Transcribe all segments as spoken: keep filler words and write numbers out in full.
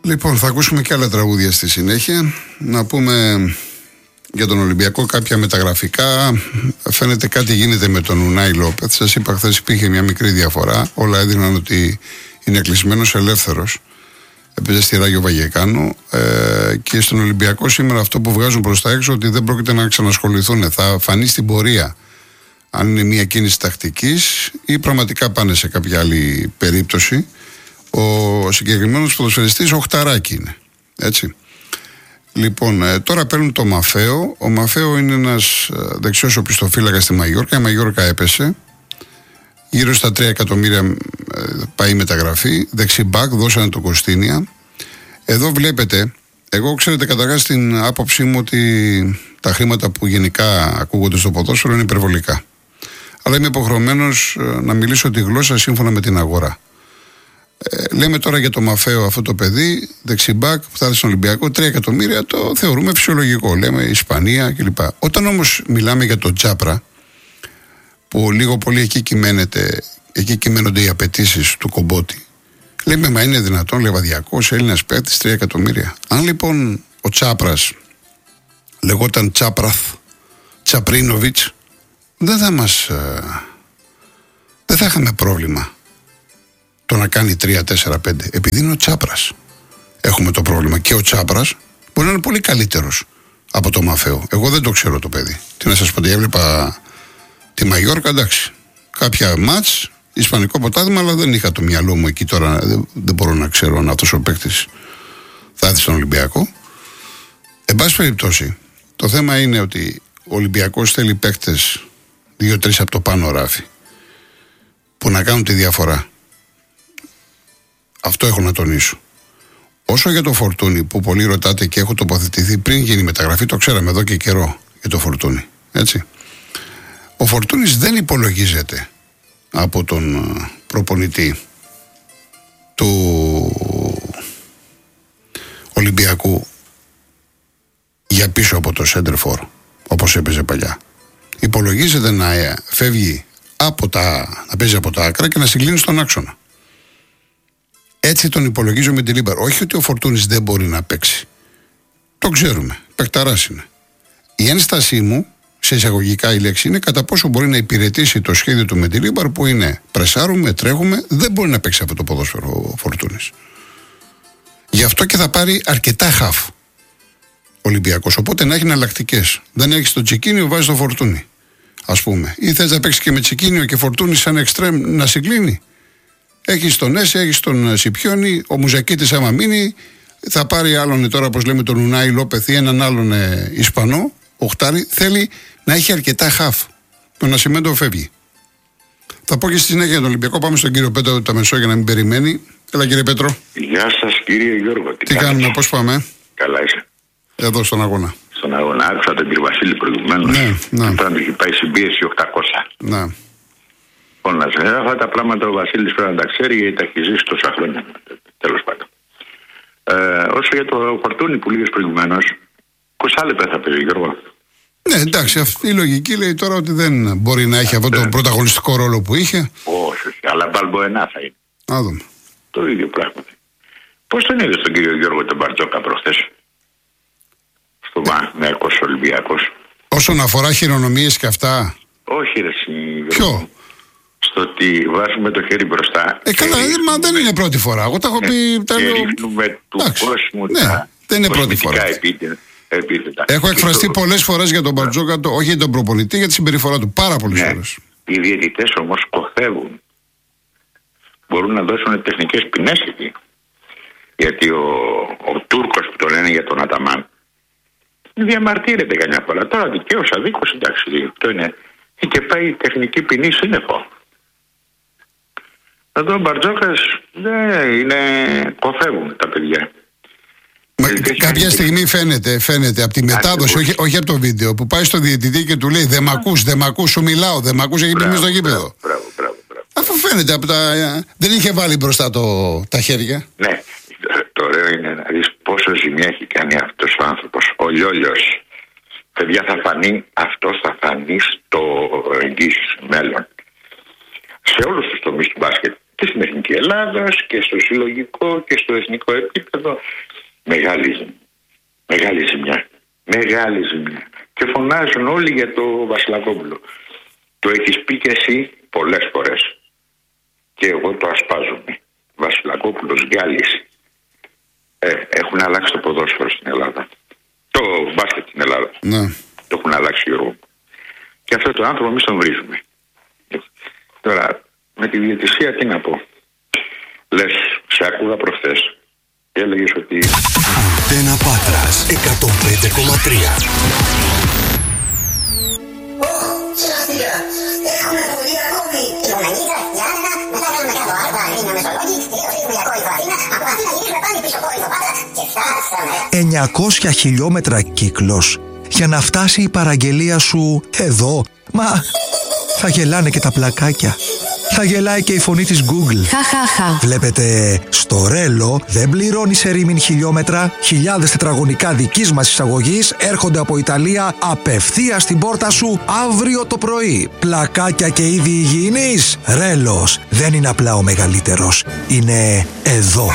Λοιπόν, θα ακούσουμε και άλλα τραγούδια στη συνέχεια. Να πούμε για τον Ολυμπιακό κάποια μεταγραφικά. Φαίνεται κάτι γίνεται με τον Ουνάι Λόπεθ. Σας είπα χθες υπήρχε μια μικρή διαφορά. Όλα έδιναν ότι είναι κλεισμένος ελεύθερος. Έπαιζε στη Ράγιο Βαγεκάνου. Ε, και στον Ολυμπιακό σήμερα αυτό που βγάζουν προς τα έξω ότι δεν πρόκειται να ξανασχοληθούν. Θα φανεί στην πορεία αν είναι μια κίνηση τακτικής ή πραγματικά πάνε σε κάποια άλλη περίπτωση. Ο συγκεκριμένος ποδοσφαιριστής Οχταράκη είναι. Έτσι. Λοιπόν, ε, τώρα παίρνουν το Μαφαίο. Ο Μαφαίο είναι ένας ε, δεξιός οπισθοφύλακας στη Μαγιόρκα. Η Μαγιόρκα έπεσε. Γύρω στα τρία εκατομμύρια ε, πάει η μεταγραφή. Δεξιμπάκ, δώσανε το Κωστίνια. Εδώ βλέπετε, εγώ ξέρετε καταρχάς την άποψή μου ότι τα χρήματα που γενικά ακούγονται στο ποδόσφαιρο είναι υπερβολικά. Αλλά είμαι υποχρεωμένος ε, να μιλήσω τη γλώσσα σύμφωνα με την αγορά. Ε, λέμε τώρα για το Μαφαίο αυτό το παιδί, δεξιμπάκ που θα έρθει στον Ολυμπιακό, τρία εκατομμύρια το θεωρούμε φυσιολογικό. Λέμε Ισπανία κλπ. Όταν όμως μιλάμε για τον Τσάπρα, που λίγο πολύ εκεί κυμαίνεται, εκεί κυμαίνονται οι απαιτήσεις του Κομπότη, λέμε μα είναι δυνατόν, λεβαδιακός Έλληνας παίκτης, τρία εκατομμύρια. Αν λοιπόν ο Τσάπρας λεγόταν Τσάπραθ, Τσαπρίνοβιτς, δεν θα μας. Ε, δεν θα είχαμε πρόβλημα το να κάνει τρία, τέσσερα, πέντε. Επειδή είναι ο Τσάπρας έχουμε το πρόβλημα. Και ο Τσάπρας μπορεί να είναι πολύ καλύτερος από το Μαφαίο. Εγώ δεν το ξέρω το παιδί. Τι να σας πω, έβλεπα τη Μαγιόρκα, εντάξει. Κάποια μάτς, ισπανικό ποτάδημα, αλλά δεν είχα το μυαλό μου εκεί τώρα. Δεν, δεν μπορώ να ξέρω αν αυτός ο παίκτης θα έρθει στον Ολυμπιακό. Εν πάση περιπτώσει, το θέμα είναι ότι ο Ολυμπιακός θέλει παίκτες δύο-τρεις από το πάνω ράφι που να κάνουν τη διαφορά. Αυτό έχω να τονίσω. Όσο για το Φορτούνι που πολλοί ρωτάτε και έχω τοποθετηθεί πριν γίνει η μεταγραφή, το ξέραμε εδώ και καιρό για το Φορτούνι. Έτσι. Ο Φορτούνης δεν υπολογίζεται από τον προπονητή του Ολυμπιακού για πίσω από το σέντερφορ όπως έπαιζε παλιά. Υπολογίζεται να φεύγει από τα, να παίζει από τα άκρα και να συγκλίνει στον άξονα. Έτσι τον υπολογίζω με τη Λίμπαρ. Όχι ότι ο Φορτούνης δεν μπορεί να παίξει. Το ξέρουμε. Παικταράς είναι. Η ένστασή μου, σε εισαγωγικά η λέξη, είναι κατά πόσο μπορεί να υπηρετήσει το σχέδιο του με τη Λίμπαρ που είναι πρεσάρουμε, τρέχουμε, δεν μπορεί να παίξει αυτό το ποδόσφαιρο ο Φορτούνης. Γι' αυτό και θα πάρει αρκετά χαφ Ολυμπιακός. Οπότε να έχει εναλλακτικές. Δεν έχει το Τσικίνιο, βάζει το Φορτούνι. Ας πούμε. Ή θες να παίξει και με Τσικίνιο και Φορτούνι σαν εξτρέμ να συγκλίνει. Έχει τον Έσε, έχει τον Σιπιόνι, ο Μουζακίτης άμα μείνει, θα πάρει άλλον τώρα, όπως λέμε, τον Ουνάι Λόπεθ ή έναν άλλον ε, Ισπανό, οχτάρι. Θέλει να έχει αρκετά χαφ. Το Νασιμέντο φεύγει. Θα πω και στη συνέχεια για τον Ολυμπιακό. Πάμε στον κύριο Πέτρο τα Μεσό για να μην περιμένει. Έλα κύριε Πέτρο. Γεια σας κύριε Γιώργο. Τι, Τι κάνουμε, πώς πάμε? Καλά είσαι? Εδώ στον αγώνα. Στον αγώνα, άκουσα τον κύριο Βασίλη προηγουμένως. Ναι, ναι. Πρέπει να έχει πάει συμπίεση οκτακόσια. Ναι. Λοιπόν, να σε αυτά τα πράγματα ο Βασίλης πρέπει να τα ξέρει γιατί τα έχει ζήσει τόσα χρόνια. Τέλος πάντων. Ε, όσο για το Φορτούνι που λίγες προηγουμένως, είκοσι λεπτά θα παίζει, Γιώργο. Ναι, εντάξει, αυτή η λογική λέει τώρα ότι δεν μπορεί να έχει αυτό το πρωταγωνιστικό ρόλο που είχε. Όχι, όχι, αλλά Μπαλμποενά θα είναι. Να δούμε. Το ίδιο πράγμα. Πώς τον είδες τον κύριο Γιώργο τον Μπαρτζόκα προχθές? Στο Παναθηναϊκός Ολυμπιακός. Όσον αφορά χειρονομίες και αυτά. Όχι, ρε Γιώργο. Ποιο? Στο ότι βάζουμε το χέρι μπροστά. Ε, καλά, ρίχνουμε... μα δεν είναι πρώτη φορά. Εγώ τα έχω ναι, πει. Τα και ρίχνουμε του κόσμου ναι, τα δεν είναι πρώτη φορά. Επίθετα. Έχω εκφραστεί το... πολλές φορές για τον Μπαρτζόκα, το... όχι για τον προπονητή, για τη συμπεριφορά του. Πάρα πολλές ναι. φορές. Οι διαιτητές όμως κοφεύουν. Μπορούν να δώσουν τεχνικές ποινές εκεί. Γιατί ο, ο Τούρκος που το λένε για τον Αταμάν διαμαρτύρεται καμιά φορά. Τώρα δικαίως αδίκως, εντάξει, αυτό είναι. Και πάει η τεχνική ποινή σύννεφο. Εδώ ο Μπαρτζόκας δεν είναι, κοφεύουν τα παιδιά. Μα, κάποια στιγμή φαίνεται, φαίνεται από τη μετάδοση, όχι, όχι από το βίντεο, που πάει στο διαιτητή και του λέει δεν μ' ακούς, δεν μ' ακούς, σου μιλάω, δεν μ' ακούς, έχει πει στο γήπεδο. Μπράβο, μπράβο, μπράβο. Αφού φαίνεται από τα. Δεν είχε βάλει μπροστά το, τα χέρια. Ναι, το ωραίο είναι να δεις πόσο ζημιά έχει κάνει αυτός ο άνθρωπος. Ο Λιόλιος. Παιδιά, θα φανεί, αυτός θα φανεί στο εγγύς μέλλον. Σε όλους τους τομείς του μπάσκετ. Και στην Εθνική Ελλάδας και στο συλλογικό και στο εθνικό επίπεδο. Μεγάλη ζημιά. Μεγάλη ζημιά. Μεγάλη ζημιά. Και φωνάζουν όλοι για το Βασιλακόπουλο. Το έχεις πει και εσύ πολλές φορές. Και εγώ το ασπάζομαι. Βασιλακόπουλος, Γκάλης. Ε, έχουν αλλάξει το ποδόσφαιρο στην Ελλάδα. Το μπάσκετ στην Ελλάδα. Ναι. Το έχουν αλλάξει, Γιώργο. Και αυτό το άνθρωπο εμείς τον βρίζουμε. Τώρα, με τη διαιτησία τι να πω. Λες, σε ακούγα προχθές. Και έλεγες ότι... Αντένα Πάτρας εκατόν πέντε κόμμα τρία. Έχουμε δουλειά ακόμη. Η Λομανίδα, η Άννα, μετά κάνουμε κάτω άρβα, είναι Μεσολόγγι, τελειώσουμε για κόηθο Αθήνα, από Αθήνα γυρίσουμε πάλι πίσω κόηθο Πάτρα και φτάσαμε. εννιακόσια χιλιόμετρα κύκλος για να φτάσει η παραγγελία σου εδώ. Μα θα γελάνε και τα πλακάκια. Θα γελάει και η φωνή της Google. Χαχαχα. Βλέπετε, στο Ρέλο δεν πληρώνει σε ρήμην χιλιόμετρα. Χιλιάδες τετραγωνικά δικής μας εισαγωγής έρχονται από Ιταλία απευθείας στην πόρτα σου αύριο το πρωί. Πλακάκια και είδη υγιεινής. Ρέλος δεν είναι απλά ο μεγαλύτερος. Είναι εδώ.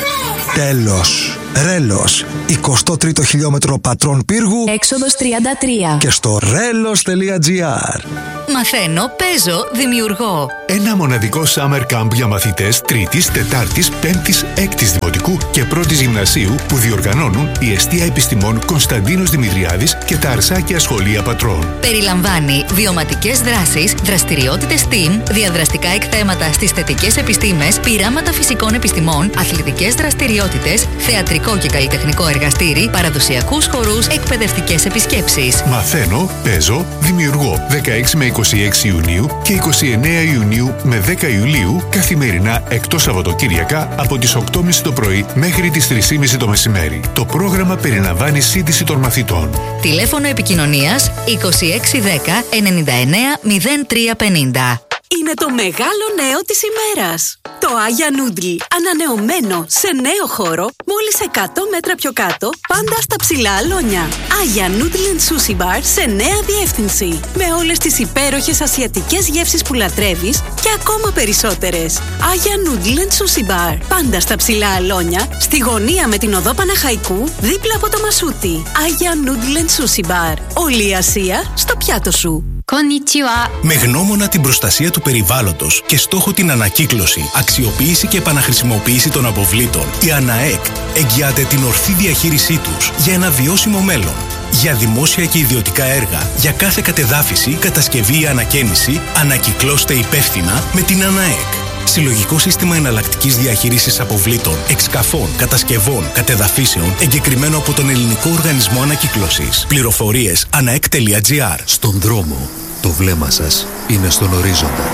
Τέλος. Ρέλος, εικοστό τρίτο χιλιόμετρο Πατρών Πύργου, έξοδος τριάντα τρία. και στο ρέλος τελεία τζι άρ. Μαθαίνω, παίζω, δημιουργώ. Ένα μοναδικό summer camp για μαθητές τρίτης, τετάρτης, πέμπτης, έκτης δημοτικού και πρώτης γυμνασίου που διοργανώνουν η Εστία Επιστημών Κωνσταντίνος Δημητριάδης και τα Αρσάκια Σχολεία Πατρών. Περιλαμβάνει βιωματικές δράσεις, δραστηριότητες STEAM, διαδραστικά εκθέματα στις θετικές επιστήμες, πειράματα φυσικών επιστημών, αθλητικές δραστηριότητες, θεατρικό και καλλιτεχνικό εργαστήρι, παραδοσιακούς χορούς, εκπαιδευτικές επισκέψεις. Μαθαίνω, παίζω, δημιουργώ δεκαέξι με είκοσι έξι Ιουνίου και είκοσι εννέα Ιουνίου με δέκα Ιουλίου καθημερινά εκτός Σαββατοκύριακα από τις οκτώ και μισή το πρωί μέχρι τις τρεις και μισή το μεσημέρι. Το πρόγραμμα περιλαμβάνει σύντηση των μαθητών. Τηλέφωνο επικοινωνίας είκοσι έξι δέκα ενενήντα εννέα μηδέν τρία πενήντα. Είναι το μεγάλο νέο της ημέρας. Το Άγια Νούντλ, ανανεωμένο σε νέο χώρο, μόλις εκατό μέτρα πιο κάτω, πάντα στα ψηλά αλόνια. Άγια Νούντλ and Sushi Bar σε νέα διεύθυνση. Με όλες τις υπέροχες ασιατικές γεύσεις που λατρεύεις και ακόμα περισσότερες. Άγια Νούντλ and Sushi Bar, πάντα στα ψηλά αλόνια, στη γωνία με την οδό Παναχαϊκού, δίπλα από το Μασούτι. Άγια Νούντλ and Sushi Bar. Όλη η Ασία στο πιάτο σου. Konnichiwa. Με γνώμονα την προστασία του περιβάλλοντος και στόχο την ανακύκλωση, αξιοποίηση και επαναχρησιμοποίηση των αποβλήτων, η ΑΝΑΕΚ εγγυάται την ορθή διαχείρισή τους για ένα βιώσιμο μέλλον. Για δημόσια και ιδιωτικά έργα, για κάθε κατεδάφιση, κατασκευή ή ανακαίνιση, ανακυκλώστε υπεύθυνα με την ΑΝΑΕΚ. Συλλογικό σύστημα εναλλακτικής διαχείρισης αποβλήτων, εξκαφών, κατασκευών, κατεδαφίσεων, εγκεκριμένο από τον Ελληνικό Οργανισμό Ανακύκλωσης. Πληροφορίες anaek τελεία τζι άρ. Στον δρόμο, το βλέμμα σας είναι στον ορίζοντα.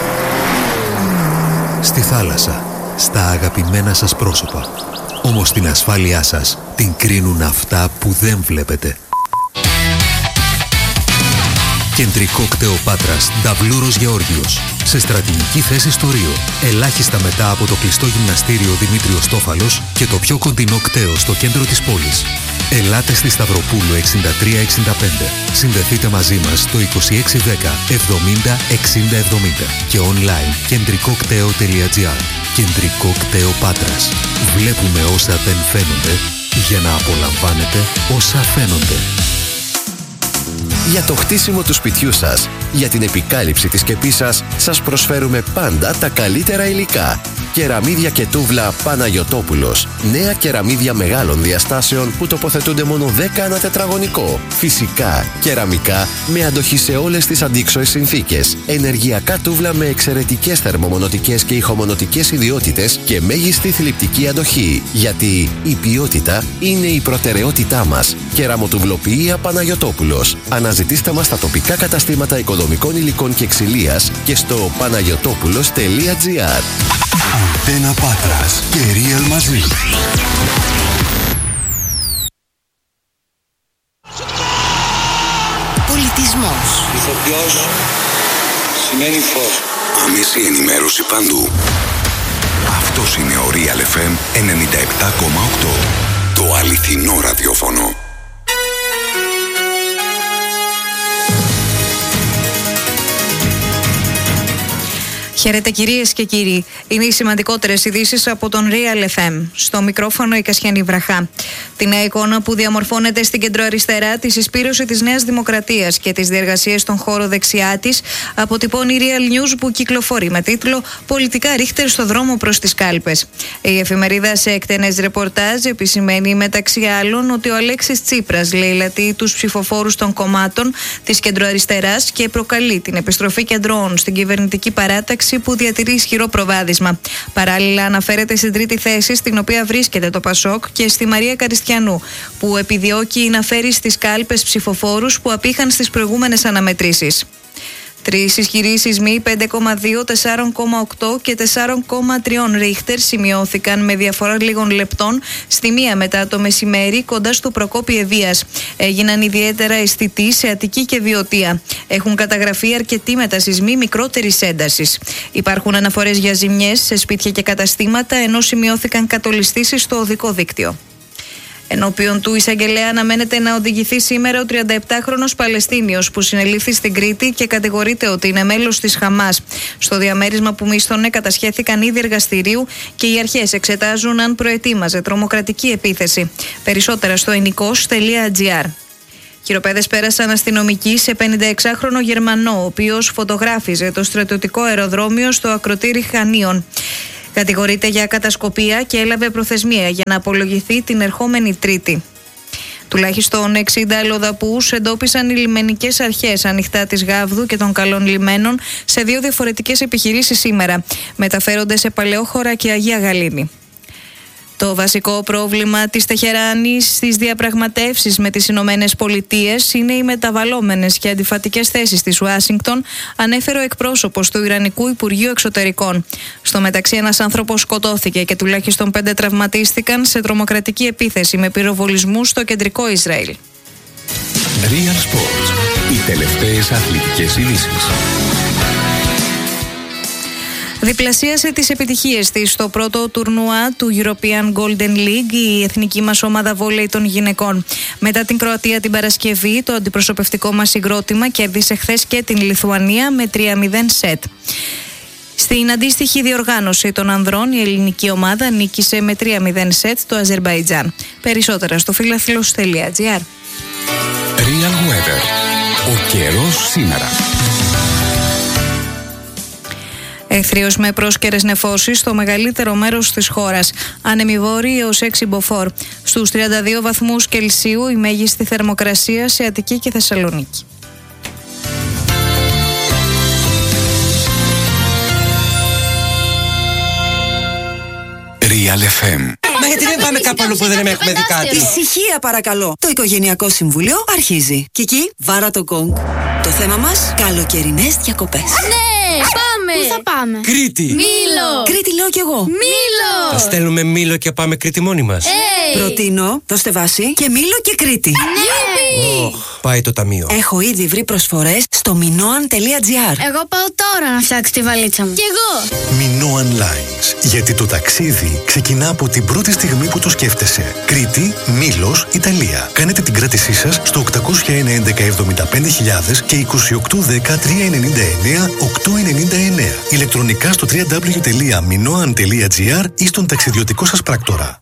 Στη θάλασσα, στα αγαπημένα σας πρόσωπα. Όμως την ασφάλειά σας την κρίνουν αυτά που δεν βλέπετε. Κεντρικό κτέο Πάτρας, Νταβλούρος Γεώργιος. Σε στρατηγική θέση στο Ρίο. Ελάχιστα μετά από το κλειστό γυμναστήριο Δημήτριος Τόφαλος και το πιο κοντινό κτέο στο κέντρο της πόλης. Ελάτε στη Σταυροπούλου εξήντα τρία εξήντα πέντε. Συνδεθείτε μαζί μας στο είκοσι έξι δέκα εβδομήντα εξήντα εβδομήντα και online κεντρικό κτέο τελεία τζι άρ. Κεντρικό κτέο Πάτρας. Βλέπουμε όσα δεν φαίνονται για να απολαμβάνετε όσα φαίνονται. Για το χτίσιμο του σπιτιού σας, για την επικάλυψη της σκεπής σας, σας προσφέρουμε πάντα τα καλύτερα υλικά. Κεραμίδια και τούβλα Παναγιωτόπουλος. Νέα κεραμίδια μεγάλων διαστάσεων που τοποθετούνται μόνο δέκα ανά τετραγωνικό. Φυσικά, κεραμικά με αντοχή σε όλες τις αντίξωες συνθήκες. Ενεργειακά τούβλα με εξαιρετικές θερμομονωτικές και ηχομονωτικές ιδιότητες και μέγιστη θλιπτική αντοχή. Γιατί η ποιότητα είναι η προτεραιότητά μας. Κεραμοτουβλοποιία Παναγιωτόπουλος. Αναζητήστε μας στα τοπικά καταστήματα οικοδομικών υλικών και ξυλίας και στο παναγιωτόπουλος τελεία τζι άρ. Αντένα Πάτρας και Real μαζί. Πολιτισμός. Ηθοποιός σημαίνει φως. Άμεση ενημέρωση παντού. Αυτός είναι ο Real εφ εμ ενενήντα επτά κόμμα οκτώ. Το αληθινό ραδιόφωνο. Χαίρετε κυρίες και κύριοι. Είναι οι σημαντικότερες ειδήσεις από τον Real εφ εμ. Στο μικρόφωνο η Κασιανή Βραχά. Τη νέα εικόνα που διαμορφώνεται στην κεντροαριστερά, τη συσπήρωση της Νέας Δημοκρατίας και τις διεργασίες στον χώρο δεξιά της, αποτυπώνει η Real News που κυκλοφορεί με τίτλο «Πολιτικά ρίχτερ στο δρόμο προς τις κάλπες». Η εφημερίδα σε εκτενές ρεπορτάζ επισημαίνει μεταξύ άλλων ότι ο Αλέξης Τσίπρας λαιλατεί τους ψηφοφόρους των κομμάτων της κεντροαριστεράς και προκαλεί την επιστροφή κεντρών στην κυβερνητική παράταξη που διατηρεί ισχυρό προβάδισμα. Παράλληλα, αναφέρεται στην τρίτη θέση, στην οποία βρίσκεται το Πασόκ, και στη Μαρία Καριστιανού, που επιδιώκει να φέρει στις κάλπες ψηφοφόρους που απήχαν στις προηγούμενες αναμετρήσεις. Τρεις ισχυροί σεισμοί πέντε κόμμα δύο, τέσσερα κόμμα οκτώ και τέσσερα κόμμα τρία ρίχτερ σημειώθηκαν με διαφορά λίγων λεπτών στη μία μετά το μεσημέρι κοντά στο Προκόπη Ευβοίας. Έγιναν ιδιαίτερα αισθητοί σε Αττική και Βιωτία. Έχουν καταγραφεί αρκετοί μετασεισμοί μικρότερης έντασης. Υπάρχουν αναφορές για ζημιές σε σπίτια και καταστήματα, ενώ σημειώθηκαν κατολιστήσεις στο οδικό δίκτυο. Ενώπιον του εισαγγελέα αναμένεται να οδηγηθεί σήμερα ο τριανταεπτάχρονος Παλαιστίνιος που συνελήφθη στην Κρήτη και κατηγορείται ότι είναι μέλος της Χαμάς. Στο διαμέρισμα που μίσθωνε κατασχέθηκαν είδη εργαστηρίου και οι αρχές εξετάζουν αν προετοίμαζε τρομοκρατική επίθεση. Περισσότερα στο ενικός τελεία τζι άρ. Χειροπέδες πέρασαν αστυνομικοί σε πενηνταεξάχρονο Γερμανό, ο οποίος φωτογράφιζε το στρατιωτικό αεροδρόμιο στο ακροτήρι Χανίων. Κατηγορείται για κατασκοπία και έλαβε προθεσμία για να απολογηθεί την ερχόμενη Τρίτη. Τουλάχιστον εξήντα αλλοδαπούς εντόπισαν οι λιμενικές αρχές ανοιχτά της Γάβδου και των Καλών Λιμένων σε δύο διαφορετικές επιχειρήσεις σήμερα. Μεταφέρονται σε Παλαιόχωρα και Αγία Γαλήνη. Το βασικό πρόβλημα της Τεχεράνης στις διαπραγματεύσεις με τις Ηνωμένες Πολιτείες είναι οι μεταβαλλόμενες και αντιφατικές θέσεις της Ουάσιγκτον, ανέφερε ο εκπρόσωπος του Ιρανικού Υπουργείου Εξωτερικών. Στο μεταξύ, ένας άνθρωπος σκοτώθηκε και τουλάχιστον πέντε τραυματίστηκαν σε τρομοκρατική επίθεση με πυροβολισμούς στο κεντρικό Ισραήλ. Real Sports. Οι τελευταίες αθλητικές ειδήσεις. Διπλασίασε τις επιτυχίες της στο πρώτο τουρνουά του European Golden League η εθνική μας ομάδα βόλεϊ των γυναικών. Μετά την Κροατία την Παρασκευή, το αντιπροσωπευτικό μας συγκρότημα κέρδισε χθες και την Λιθουανία με τρία μηδέν σετ. Στην αντίστοιχη διοργάνωση των ανδρών, η ελληνική ομάδα νίκησε με τρία μηδέν σετ το Αζερμπαϊτζάν. Περισσότερα στο φιλαθλός τελεία τζι άρ. Real Weather. Ο καιρός σήμερα. Εχθρίος με πρόσκαιρες νεφώσεις στο μεγαλύτερο μέρος της χώρας. Άνεμοι βόρειοι έως έξι μποφόρ. Στους τριάντα δύο βαθμούς Κελσίου η μέγιστη θερμοκρασία σε Αττική και Θεσσαλονίκη. Real εφ εμ. Μα γιατί δεν πάμε κάπου αλλού που δεν έχουμε δει κάτι? Ησυχία παρακαλώ. Το Οικογενειακό Συμβούλιο αρχίζει. Κική, βάρα το γκονγκ. Το θέμα μας, καλοκαιρινές διακοπές. Ναι, πάμε! Πού θα πάμε? Κρήτη. Μήλο. Κρήτη λέω κι εγώ. Μήλο. Θα στέλνουμε Μήλο και πάμε Κρήτη μόνοι μας. Hey. Προτείνω το Στεβάσι και Μήλο και Κρήτη. Ναι. Oh, πάει το ταμείο. Έχω ήδη βρει προσφορές στο minoan τελεία τζι άρ. Εγώ πάω τώρα να φτιάξω τη βαλίτσα μου. Κι εγώ. Minoan Lines. Γιατί το ταξίδι ξεκινά από την πρώτη στιγμή που το σκέφτεσαι. Κρήτη, Μήλος, Ιταλία. Κάνετε την κράτησή σας στο οκτακόσια ένα έντεκα εβδομήντα πέντε χιλιάδες και είκοσι οκτώ δέκα τριακόσια ενενήντα εννέα οκτακόσια ενενήντα εννέα. Ηλεκτρονικά στο double-u double-u double-u τελεία minoan τελεία τζι άρ ή στον ταξιδιωτικό σας πράκτορα.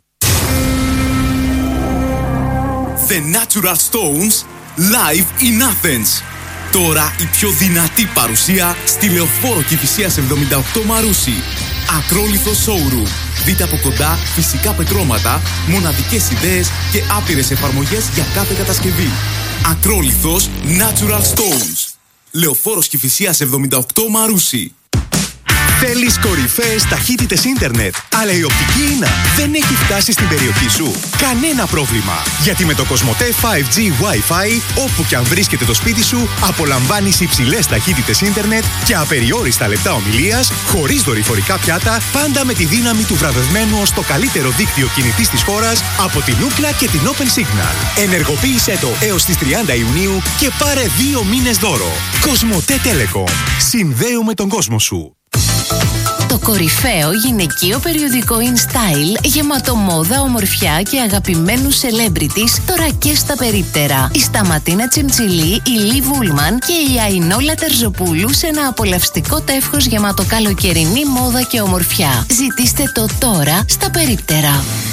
The Natural Stones live in Athens. Τώρα η πιο δυνατή παρουσία στη Λεωφόρο Κηφισίας εβδομήντα οκτώ Μαρούσι. Ακρόλιθο showroom. Δείτε από κοντά φυσικά πετρώματα, μοναδικές ιδέες και άπειρες εφαρμογές για κάθε κατασκευή. Ακρόλιθος Natural Stones. Λεωφόρος Κηφισίας εβδομήντα οκτώ Μαρούσι. Θέλεις κορυφαίες ταχύτητες ίντερνετ, αλλά η οπτική ίνα δεν έχει φτάσει στην περιοχή σου? Κανένα πρόβλημα, γιατί με το Κοσμοτέ φάιβ τζι Wi-Fi, όπου και αν βρίσκεται το σπίτι σου, απολαμβάνεις υψηλές ταχύτητες ίντερνετ και απεριόριστα λεπτά ομιλίας, χωρίς δορυφορικά πιάτα, πάντα με τη δύναμη του βραβευμένου ως το καλύτερο δίκτυο κινητής της χώρας από την Ookla και την Open Signal. Ενεργοποίησέ το έως τις τριάντα Ιουνίου και πάρε δύο μήνες δώρο. Κοσμοτέ Telecom. Συνδέουμε τον κόσμο σου. Το κορυφαίο γυναικείο περιοδικό InStyle γεμάτο μόδα, ομορφιά και αγαπημένους celebrities τώρα και στα περίπτερα. Η Σταματίνα Τσιμτσιλή, η Λι Βούλμαν και η Αϊνόλα Τερζοπούλου σε ένα απολαυστικό τεύχος γεμάτο καλοκαιρινή μόδα και ομορφιά. Ζητήστε το τώρα στα περίπτερα.